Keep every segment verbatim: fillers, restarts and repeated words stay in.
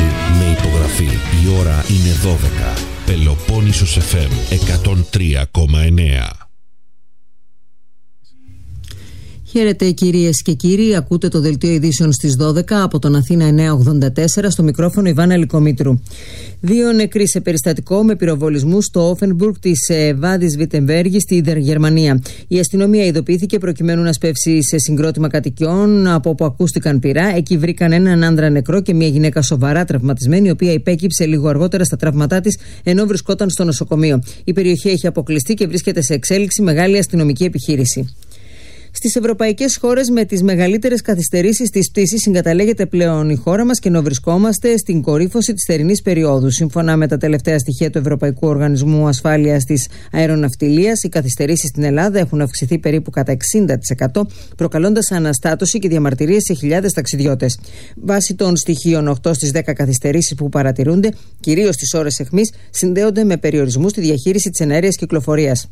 ενημέρωση με υπογραφή. Η ώρα είναι δώδεκα. Πελοπόννησος εφ εμ εκατόν τρία κόμμα εννέα. Χαίρετε κυρίες και κύριοι, ακούτε το δελτίο ειδήσεων στις δώδεκα από τον Αθήνα εννιακόσια ογδόντα τέσσερα, στο μικρόφωνο Ιβάνα Λυκομήτρου. Δύο νεκροί σε περιστατικό με πυροβολισμούς στο Όφενμπουργκ της Βάδης Βιτεμβέργη στη Γερμανία. Η αστυνομία ειδοποιήθηκε προκειμένου να σπεύσει σε συγκρότημα κατοικιών από όπου ακούστηκαν πυρά. Εκεί βρήκαν έναν άνδρα νεκρό και μια γυναίκα σοβαρά τραυματισμένη, η οποία υπέκυψε λίγο αργότερα στα τραύματά της ενώ βρισκόταν στο νοσοκομείο. Η περιοχή έχει αποκλειστεί και βρίσκεται σε εξέλιξη μεγάλη αστυνομική επιχείρηση. Στις ευρωπαϊκές χώρες με τις μεγαλύτερες καθυστερήσεις της πτήσης συγκαταλέγεται πλέον η χώρα μας και ενώ βρισκόμαστε στην κορύφωση της θερινής περίοδου. Σύμφωνα με τα τελευταία στοιχεία του Ευρωπαϊκού Οργανισμού Ασφάλειας της Αεροναυτιλίας, οι καθυστερήσεις στην Ελλάδα έχουν αυξηθεί περίπου κατά εξήντα τοις εκατό, προκαλώντας αναστάτωση και διαμαρτυρίες σε χιλιάδες ταξιδιώτες. Βάσει των στοιχείων, οκτώ στις δέκα καθυστερήσεις που παρατηρούνται, κυρίως στις ώρες αιχμής, συνδέονται με περιορισμούς στη διαχείριση της εναέριας κυκλοφορίας.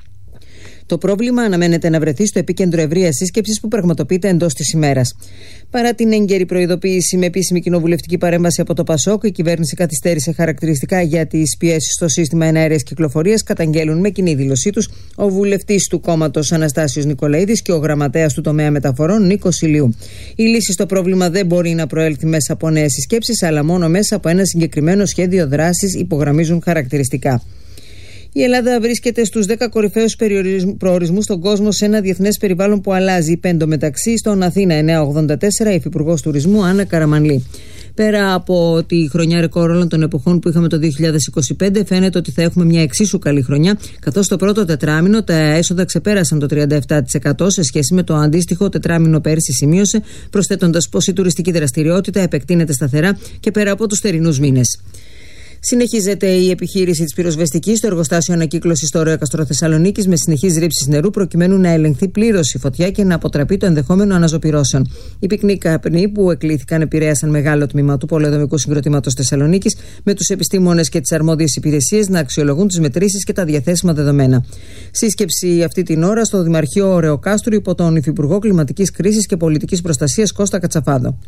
Το πρόβλημα αναμένεται να βρεθεί στο επίκεντρο ευρείας σύσκεψης που πραγματοποιείται εντός της ημέρας. Παρά την έγκαιρη προειδοποίηση με επίσημη κοινοβουλευτική παρέμβαση από το ΠΑΣΟΚ, η κυβέρνηση καθυστέρησε χαρακτηριστικά για τις πιέσεις στο σύστημα εναέριας κυκλοφορίας, καταγγέλουν με κοινή δήλωσή τους ο βουλευτής του κόμματος Αναστάσιος Νικολαίδης και ο γραμματέας του τομέα μεταφορών Νίκος Ηλίου. Η λύση στο πρόβλημα δεν μπορεί να προέλθει μέσα από νέες συσκέψεις, αλλά μόνο μέσα από ένα συγκεκριμένο σχέδιο δράσης, υπογραμμίζουν χαρακτηριστικά. Η Ελλάδα βρίσκεται στους δέκα κορυφαίους προορισμούς στον κόσμο σε ένα διεθνές περιβάλλον που αλλάζει. Πέντο μεταξύ, στον Αθήνα εννιακόσια ογδόντα τέσσερα, η Υφυπουργός Τουρισμού Άννα Καραμανλή. Πέρα από τη χρονιά ρεκόρ όλων των εποχών που είχαμε το δύο χιλιάδες είκοσι πέντε, φαίνεται ότι θα έχουμε μια εξίσου καλή χρονιά, καθώς το πρώτο τετράμινο τα έσοδα ξεπέρασαν το τριάντα επτά τοις εκατό σε σχέση με το αντίστοιχο τετράμινο πέρσι, σημείωσε, προσθέτοντας πως η τουριστική δραστηριότητα επεκτείνεται σταθερά και πέρα από τους θερινούς μήνες. Συνεχίζεται η επιχείρηση της πυροσβεστικής στο εργοστάσιο ανακύκλωσης στο Ωραίο Καστρό Θεσσαλονίκης με συνεχείς ρήψεις νερού προκειμένου να ελεγχθεί πλήρως η φωτιά και να αποτραπεί το ενδεχόμενο αναζωπυρώσεων. Οι πυκνοί καπνοί που εκλήθηκαν επηρέασαν μεγάλο τμήμα του πολεοδομικού συγκροτήματος Θεσσαλονίκης, με τους επιστήμονες και τις αρμόδιες υπηρεσίες να αξιολογούν τις μετρήσεις και τα διαθέσιμα δεδομένα. Σύσκεψη αυτή την ώρα στο Δημαρχείο Ωρεοκάστρου υπό τον Υφυπουργό Κλιματικής Κρίσης και Πολιτικής Προστασίας Κώστα Κατσαφάδο.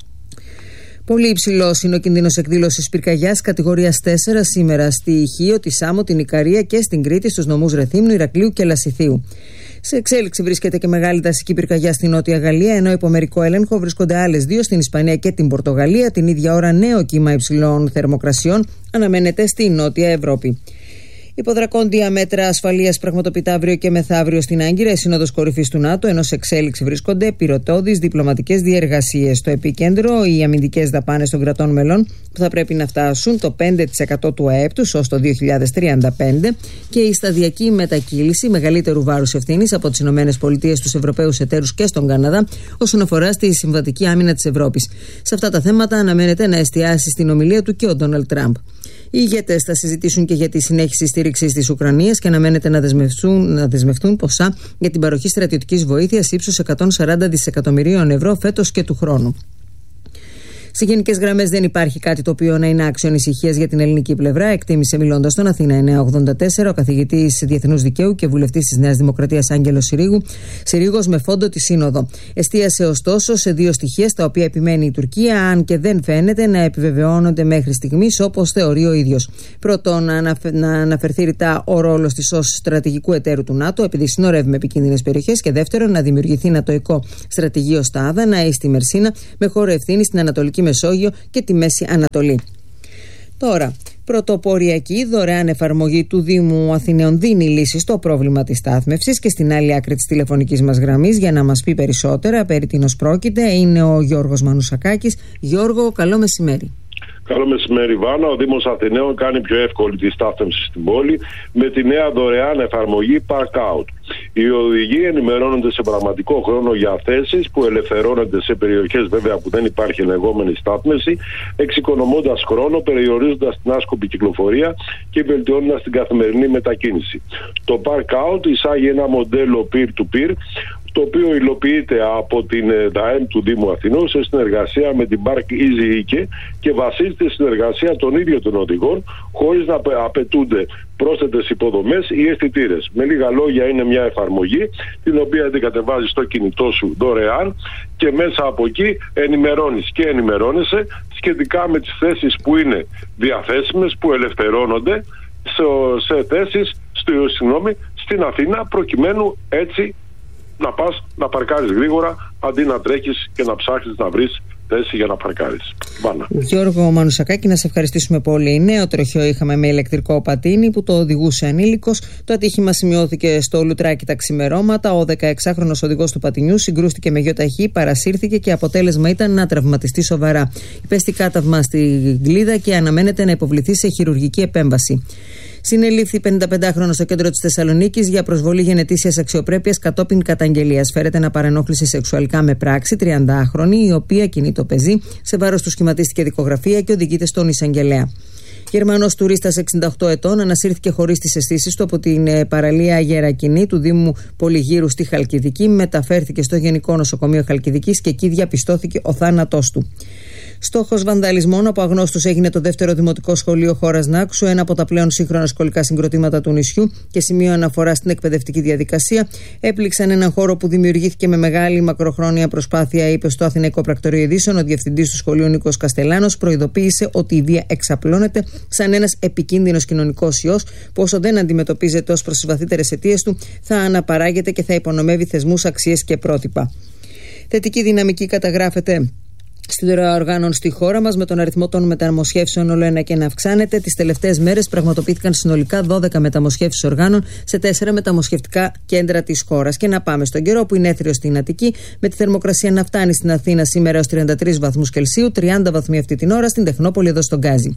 Πολύ υψηλός είναι ο κίνδυνος εκδήλωσης πυρκαγιάς κατηγορίας τέσσερα σήμερα στη Χίο, τη Σάμο, την Ικαρία και στην Κρήτη, στους νομούς Ρεθύμνου, Ηρακλείου και Λασιθίου. Σε εξέλιξη βρίσκεται και μεγάλη δασική πυρκαγιά στη Νότια Γαλλία, ενώ υπό μερικό έλεγχο βρίσκονται άλλες δύο στην Ισπανία και την Πορτογαλία. Την ίδια ώρα, νέο κύμα υψηλών θερμοκρασιών αναμένεται στη Νότια Ευρώπη. Υποδρακόντια μέτρα ασφαλείας πραγματοποιείται αύριο και μεθαύριο στην Άγκυρα, η Σύνοδος Κορυφής του ΝΑΤΟ, ενώ σε εξέλιξη βρίσκονται πυρωτώδεις διπλωματικές διεργασίες. Στο επίκεντρο, οι αμυντικές δαπάνες των κρατών μελών, που θα πρέπει να φτάσουν το πέντε τοις εκατό του ΑΕΠ τους ως το δύο χιλιάδες τριάντα πέντε, και η σταδιακή μετακύληση μεγαλύτερου βάρους ευθύνης από τις ΗΠΑ στους Ευρωπαίους εταίρους και στον Καναδά όσον αφορά στη συμβατική άμυνα της Ευρώπης. Σε αυτά τα θέματα αναμένεται να εστιάσει στην ομιλία του και ο Ντόναλντ Τραμπ. Οι ηγέτες θα συζητήσουν και για τη συνέχιση στήριξης της Ουκρανίας και αναμένεται να δεσμευτούν, να δεσμευτούν ποσά για την παροχή στρατιωτικής βοήθειας ύψους εκατόν σαράντα δισεκατομμυρίων ευρώ φέτος και του χρόνου. Σε γενικές γραμμές δεν υπάρχει κάτι το οποίο να είναι άξιο ανησυχίας για την ελληνική πλευρά, εκτίμησε μιλώντας στον Αθήνα εννιακόσια ογδόντα τέσσερα ο καθηγητής Διεθνούς Δικαίου και βουλευτής της Νέας Δημοκρατίας Άγγελος Συρίγος με φόντο τη Σύνοδο. Εστίασε ωστόσο σε δύο στοιχεία στα οποία επιμένει η Τουρκία, αν και δεν φαίνεται να επιβεβαιώνονται μέχρι στιγμής όπως θεωρεί ο ίδιος. Πρώτον, να αναφερθεί ρητά ο ρόλος της ως στρατηγικού εταίρου του ΝΑΤΟ, επειδή συνορεύει με επικίνδυνες περιοχές, και δεύτερον, να δημιουργηθεί νατοϊκό στρατηγείο στα Άδανα ή στη Μερσίνα, με χώρο ευθύνη στην Ανατολική Μεσόγειο και τη Μέση Ανατολή. Τώρα, πρωτοποριακή δωρεάν εφαρμογή του Δήμου Αθηναίων δίνει λύση στο πρόβλημα της στάθμευσης, και στην άλλη άκρη της τηλεφωνικής μας γραμμής για να μας πει περισσότερα περί τίνος πρόκειται είναι ο Γιώργος Μανουσακάκης. Γιώργο, καλό μεσημέρι. Καλό μεσημέρι, Βάνα. Ο Δήμος Αθηναίων κάνει πιο εύκολη τη στάθμευση στην πόλη με τη νέα δωρεάν εφαρμογή Park Out. Οι οδηγοί ενημερώνονται σε πραγματικό χρόνο για θέσεις που ελευθερώνονται σε περιοχές βέβαια που δεν υπάρχει ελεγόμενη στάθμευση, εξοικονομώντας χρόνο, περιορίζοντας την άσκοπη κυκλοφορία και βελτιώνοντας την καθημερινή μετακίνηση. Το Park Out εισάγει ένα μοντέλο peer-to-peer, το οποίο υλοποιείται από την ΔΑΕΜ του Δήμου Αθηνών σε συνεργασία με την Park Easy Ike και βασίζεται στη συνεργασία των ίδιων των οδηγών, χωρίς να απαιτούνται πρόσθετες υποδομές ή αισθητήρες. Με λίγα λόγια, είναι μια εφαρμογή την οποία την κατεβάζεις στο κινητό σου δωρεάν και μέσα από εκεί ενημερώνεις και ενημερώνεσαι σχετικά με τις θέσεις που είναι διαθέσιμες, που ελευθερώνονται σε θέσεις συγγνώμη, στην Αθήνα, προκειμένου έτσι να πας να παρκάρεις γρήγορα αντί να τρέχεις και να ψάχνεις να βρεις θέση για να παρκάρεις. Βάνα. Γιώργο Μανουσακάκη, να σε ευχαριστήσουμε πολύ. Νέο τροχαίο είχαμε με ηλεκτρικό πατίνι που το οδηγούσε ανήλικος. Το ατύχημα σημειώθηκε στο Λουτράκι τα ξημερώματα. Ο δεκαεξάχρονος οδηγός του πατινιού συγκρούστηκε με γιο ταχύ, παρασύρθηκε και αποτέλεσμα ήταν να τραυματιστεί σοβαρά. Υπέστη κάταυμα στη γλίδα και αναμένεται να υποβληθεί σε χειρουργική επέμβαση. Συνελήφθη πενηνταπεντάχρονος στο κέντρο της Θεσσαλονίκης για προσβολή γενετήσιας αξιοπρέπειας κατόπιν καταγγελίας. Φέρεται να παρενόχλησε σεξουαλικά με πράξη τριαντάχρονη, η οποία κινεί το πεζί. Σε βάρος του σχηματίστηκε δικογραφία και οδηγείται στον εισαγγελέα. Γερμανός τουρίστας εξήντα οκτώ ετών ανασύρθηκε χωρίς τις αισθήσεις του από την παραλία Γερακινή του Δήμου Πολυγύρου στη Χαλκιδική. Μεταφέρθηκε στο Γενικό Νοσοκομείο Χαλκιδικής και εκεί διαπιστώθηκε ο θάνατός του. Στόχος βανδαλισμών από αγνώστους έγινε το δεύτερο δημοτικό σχολείο χώρας Νάξου, ένα από τα πλέον σύγχρονα σχολικά συγκροτήματα του νησιού και σημείο αναφορά στην εκπαιδευτική διαδικασία. Έπληξαν έναν χώρο που δημιουργήθηκε με μεγάλη μακροχρόνια προσπάθεια, είπε στο Αθηναϊκό Πρακτορείο Ειδήσεων ο διευθυντής του σχολείου Νίκος Καστελάνος. Προειδοποίησε ότι η βία εξαπλώνεται σαν ένας επικίνδυνος κοινωνικός ιός που όσο δεν αντιμετωπίζεται ως προς τις βαθύτερες αιτίες του, θα αναπαράγεται και θα υπονομεύει θεσμούς, αξίες και πρότυπα. Θετική δυναμική καταγράφεται στην ώρα οργάνων στη χώρα μας, με τον αριθμό των μεταμοσχεύσεων όλο ένα και να αυξάνεται. Τις τελευταίες μέρες πραγματοποιήθηκαν συνολικά δώδεκα μεταμοσχεύσεις οργάνων σε τέσσερα μεταμοσχευτικά κέντρα της χώρας. Και να πάμε στον καιρό που είναι έθριος στην Αττική, με τη θερμοκρασία να φτάνει στην Αθήνα σήμερα ως τριάντα τρεις βαθμούς Κελσίου, τριάντα βαθμοί αυτή την ώρα στην Τεχνόπολη εδώ στον Γκάζι.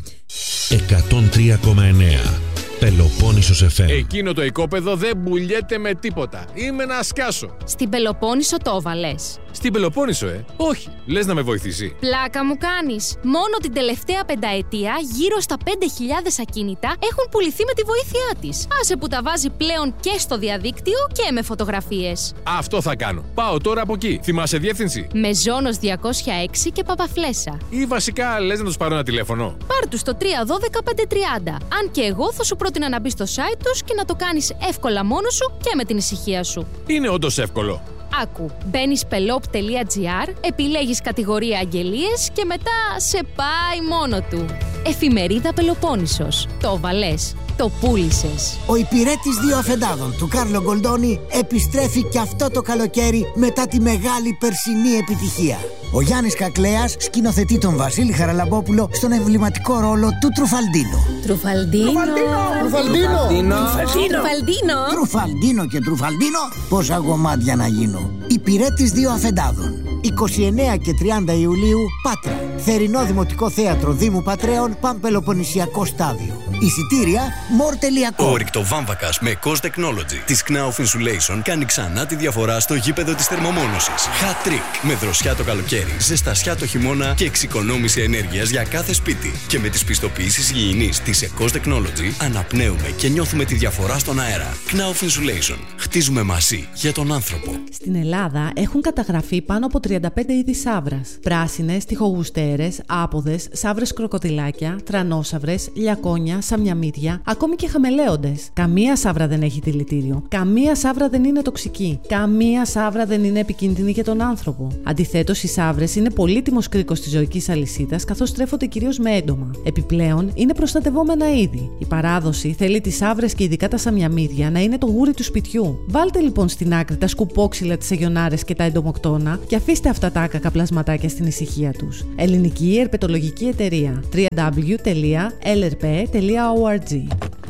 εκατόν τρία κόμμα εννέα Πελοπόννησος εφ εμ. Εκείνο το οικόπεδο δεν μπουλιέται με τίποτα. Είμαι να σκάσω. Στην Πελοπόννησο το έβαλες? Στην Πελοπόννησο, ε. Όχι. Λες να με βοηθήσει? Πλάκα μου κάνεις. Μόνο την τελευταία πενταετία γύρω στα πέντε χιλιάδες ακίνητα έχουν πουληθεί με τη βοήθειά της. Άσε που τα βάζει πλέον και στο διαδίκτυο και με φωτογραφίες. Αυτό θα κάνω. Πάω τώρα από εκεί. Θυμάσαι διεύθυνση? Μεζόνος διακόσια έξι και Παπαφλέσσα. Ή βασικά λες να τους πάρω ένα τηλέφωνο? Πάρ' τους στο τρία ένα δύο πέντε τριάντα. Αν και εγώ θα σου πρότεινα να μπεις στο site τους και να το κάνεις εύκολα μόνος σου και με την ησυχία σου. Είναι όντως εύκολο. Άκου, μπαίνεις πελόπ τελεία τζι άρ, επιλέγεις κατηγορία αγγελίες και μετά σε πάει μόνο του. Εφημερίδα Πελοπόννησος. Το βαλές. Το πούλησες. Ο υπηρέτης δύο αφεντάδων του Κάρλο Γκολντόνι επιστρέφει και αυτό το καλοκαίρι μετά τη μεγάλη περσινή επιτυχία. Ο Γιάννης Κακλέας σκηνοθετεί τον Βασίλη Χαραλαμπόπουλο στον εμβληματικό ρόλο του Τρουφαλντίνο. Τρουφαλντίνο. Τρουφαλντίνο. Τρουφαλντίνο. Τρουφαλντίνο και Τρουφαλντίνο. Πόσα γομάτια να γίνω. Υπηρέτης δύο αφεντάδων. είκοσι εννέα και τριάντα Ιουλίου, Πάτρα. Θερινό Δημοτικό Θέατρο Δήμου Πατρέων, Παμπελοποννησιακό Στάδιο. Εισιτήρια μορ τελεία κομ. Ο ρηκτοβάμβακας με Cost Technology της Knauf Insulation κάνει ξανά τη διαφορά στο γήπεδο της θερμομόνωσης. Hat trick. Με δροσιά το καλοκαίρι, ζεστασιά το χειμώνα και εξοικονόμηση ενέργειας για κάθε σπίτι. Και με τις πιστοποιήσεις υγιεινής της Cost Technology αναπνέουμε και νιώθουμε τη διαφορά στον αέρα. Knauf Insulation. Χτίζουμε μαζί για τον άνθρωπο. Στην Ελλάδα έχουν καταγραφεί πάνω από τριάντα πέντε είδη σαύρας. Πράσινες, τυχογουστέρες, άποδες, σαύρες κροκοδιλάκια, τρανόσαυρες, λιακόνια, σαμιαμίδια, ακόμη και χαμελέοντες. Καμία σαύρα δεν έχει δηλητήριο. Καμία σαύρα δεν είναι τοξική. Καμία σαύρα δεν είναι επικίνδυνη για τον άνθρωπο. Αντιθέτως, οι σαύρες είναι πολύτιμος κρίκος της ζωικής αλυσίδας, καθώς τρέφονται κυρίως με έντομα. Επιπλέον, είναι προστατευόμενα είδη. Η παράδοση θέλει τις σαύρες και ειδικά τα σαμιαμίδια να είναι το γούρι του σπιτιού. Βάλτε λοιπόν στην άκρη τα σκουπόξυλα, τις αγιονάρες και τα εντομοκτώνα και αφήστε αυτά τα άκακα πλασματάκια στην ησυχία τους. Ελληνική Ερπετολογική Εταιρεία. double-u double-u double-u τελεία ελ ερ πι τελεία org.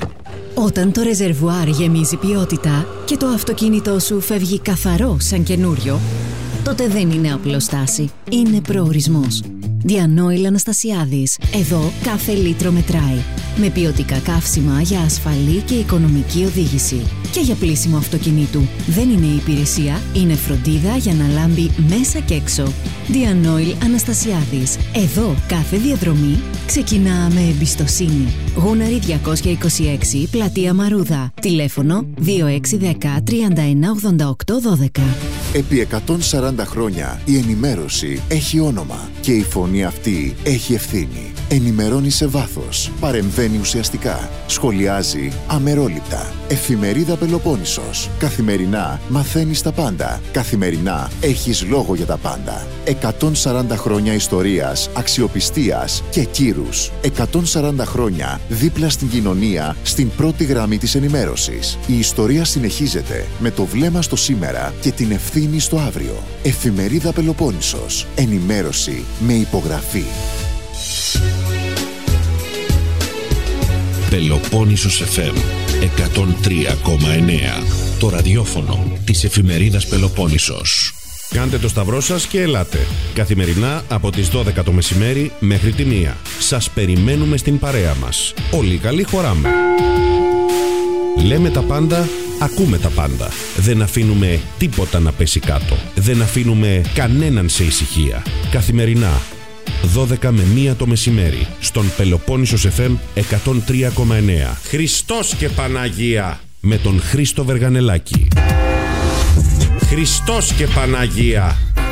Όταν το ρεζερβουάρ γεμίζει ποιότητα και το αυτοκίνητό σου φεύγει καθαρό σαν καινούριο, τότε δεν είναι απλώς στάση, είναι προορισμός. Διανόηλ Αναστασιάδης. Εδώ κάθε λίτρο μετράει. Με ποιοτικά καύσιμα για ασφαλή και οικονομική οδήγηση. και για πλύσιμο αυτοκινήτου. Δεν είναι υπηρεσία, είναι φροντίδα για να λάμπει μέσα και έξω. Διανοήλ Αναστασιάδης. Εδώ κάθε διαδρομή ξεκινά με εμπιστοσύνη. Γούναρη διακόσια είκοσι έξι, Πλατεία Μαρούδα. Τηλέφωνο δύο έξι ένα μηδέν τριάντα ένα ογδόντα οκτώ δώδεκα. Επί εκατόν σαράντα χρόνια η ενημέρωση έχει όνομα και η φωνή αυτή έχει ευθύνη. Ενημερώνει σε βάθος, παρεμβαίνει ουσιαστικά, σχολιάζει αμερόληπτα. Εφημερίδα Πελοπόννησος. Καθημερινά μαθαίνεις τα πάντα. Καθημερινά έχεις λόγο για τα πάντα. εκατόν σαράντα χρόνια ιστορίας, αξιοπιστίας και κύρους. εκατόν σαράντα χρόνια δίπλα στην κοινωνία, στην πρώτη γραμμή της ενημέρωσης. Η ιστορία συνεχίζεται με το βλέμμα στο σήμερα και την ευθύνη στο αύριο. Εφημερίδα Πελοπόννησος. Ενημέρωση με υπογραφή. Πελοπόννησος εφ εμ εκατόν τρία κόμμα εννέα. Το ραδιόφωνο της εφημερίδας Πελοπόννησος. Κάντε το σταυρό σας και ελάτε. Καθημερινά από τις δώδεκα το μεσημέρι μέχρι τη μία. Σας περιμένουμε στην παρέα μας. Όλοι καλή χωράμε. Λέμε τα πάντα, ακούμε τα πάντα. Δεν αφήνουμε τίποτα να πέσει κάτω. Δεν αφήνουμε κανέναν σε ησυχία. Καθημερινά δώδεκα με μία το μεσημέρι στον Πελοπόννησος εφ εμ εκατόν τρία κόμμα εννέα. Χριστός και Παναγία με τον Χρήστο Βεργανελάκη. Χριστός και Παναγία.